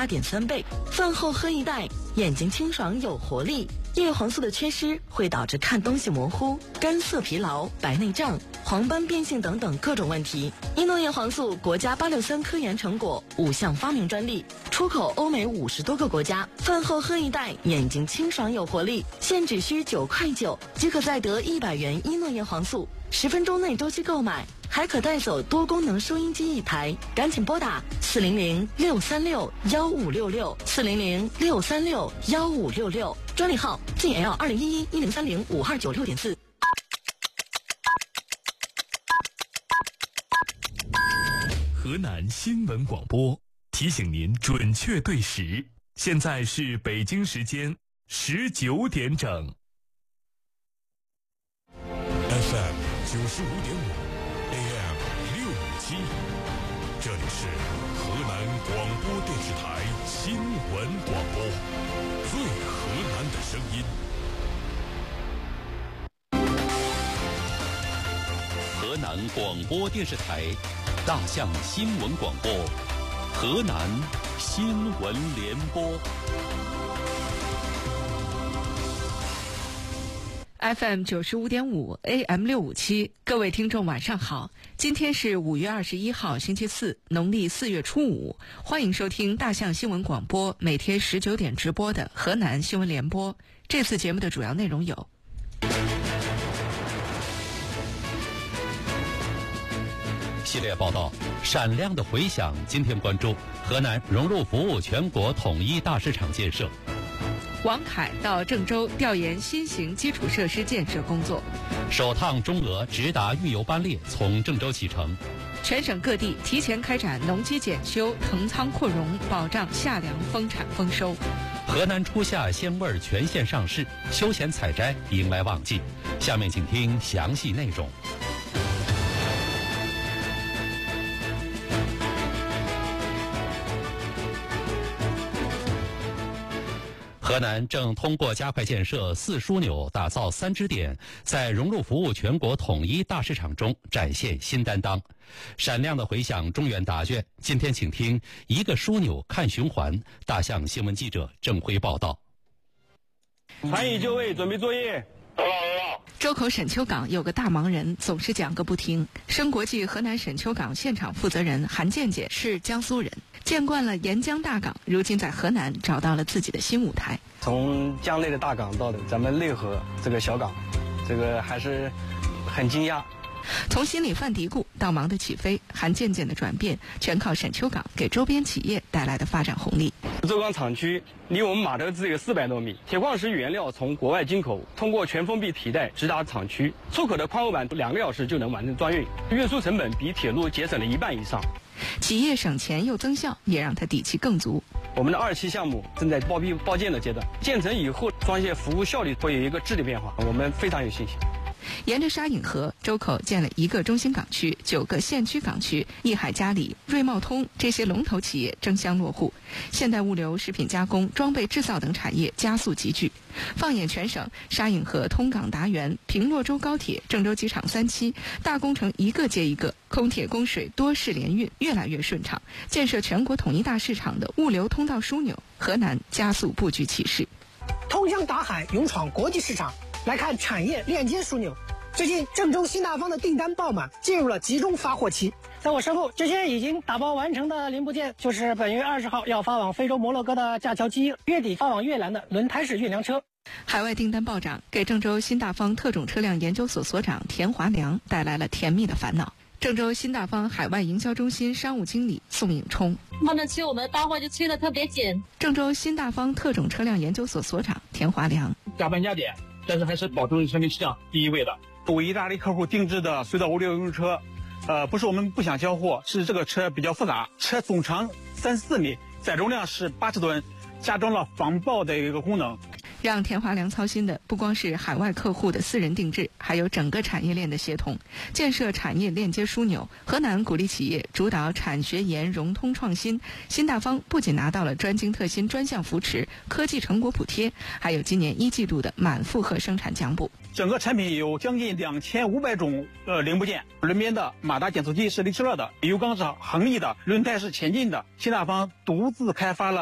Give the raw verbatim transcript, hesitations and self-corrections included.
八点三倍。饭后喝一袋，眼睛清爽有活力。叶黄素的缺失会导致看东西模糊、干涩疲劳、白内障、黄斑变性等等各种问题。伊诺叶黄素国家八六三科研成果，五项发明专利，出口欧美五十多个国家。饭后喝一袋，眼睛清爽有活力，现只需九块九即可再得一百元伊诺叶黄素，十分钟内周期购买，还可带走多功能收音机一台。赶紧拨打四零零六三六幺五六六四零零六三六幺五六六，专利号 G L 二零一一一零三零五二九六点四。 河南新闻广播提醒您准确对时，现在是北京时间十九点整。 F M 九十五点五 ，A M 六五七，这里是河南广播电视台新闻广播，最河南的声音。 河南广播电视台大象新闻广播，河南新闻联播。 F M 九十五点五 A M 六五七，各位听众晚上好，今天是五月二十一号星期四，农历四月初五，欢迎收听大象新闻广播每天十九点直播的河南新闻联播。这次节目的主要内容有： 系列报道，闪亮的回响。今天关注河南融入服务全国统一大市场建设。 王凯到郑州调研新型基础设施建设工作。 首趟中俄直达运油班列从郑州启程。 全省各地提前开展农机检修、腾仓扩容，保障夏粮丰产丰收。 河南初夏鲜味全线上市，休闲采摘迎来旺季。下面请听详细内容。河南正通过加快建设四枢纽，打造三支点，在融入服务全国统一大市场中展现新担当。闪亮的回响，中原答卷。今天请听一个枢纽看循环。大象新闻记者郑辉报道。 传已就位，准备作业。 周口沈丘港有个大忙人，总是讲个不停。升国际河南沈丘港现场负责人韩健健是江苏人，见惯了沿江大港，如今在河南找到了自己的新舞台。 从江内的大港到咱们内河这个小港，这个还是很惊讶。 从心里犯嘀咕到忙得起飞，韩渐渐的转变全靠沈丘港给周边企业带来的发展红利。 周港厂区离我们码头只有四百多米，铁矿石原料从国外进口，通过全封闭皮带直达厂区，出口的矿物板两个小时就能完成装运，运输成本比铁路节省了一半以上。 企业省钱又增效，也让他底气更足。 我们的二期项目正在包批包建的阶段，建成以后装卸服务效率会有一个质的变化，我们非常有信心。 沿着沙引河，周口建了一个中心港区、九个县区港区，益海嘉里、瑞茂通这些龙头企业争相落户，现代物流、食品加工、装备制造等产业加速集聚。放眼全省，沙引河通港达源，平洛州高铁、郑州机场三期大工程一个接一个，空铁供水多式联运越来越顺畅，建设全国统一大市场的物流通道枢纽，河南加速布局起势。 通江达海，勇闯国际市场。来看产业链接枢纽，最近郑州新大方的订单爆满，进入了集中发货期。在我身后，这些已经打包完成的零部件，就是本月二十号要发往非洲摩洛哥的架桥机，月底发往越南的轮胎式运粮车。 海外订单暴涨，给郑州新大方特种车辆研究所所长田华良带来了甜蜜的烦恼。郑州新大方海外营销中心商务经理宋颖冲， 他们催我们的大货就催得特别紧。 郑州新大方特种车辆研究所所长田华良， 加班加点，但是还是保证生命质量第一位的。 为意大利客户定制的隧道物流用车，呃，不是我们不想交货，是这个车比较复杂，车总长三四米，载重量是八十吨，加装了防爆的一个功能。 让田华良操心的不光是海外客户的私人定制，还有整个产业链的协同。建设产业链接枢纽，河南鼓励企业主导产学研融通创新。新大方不仅拿到了专精特新专项扶持、科技成果补贴，还有今年一季度的满负荷生产奖补。 整个产品有将近两千五百种呃零部件，轮边的马达减速机是雷奇乐的，油缸是恒力的，轮胎是前进的。新大方独自开发了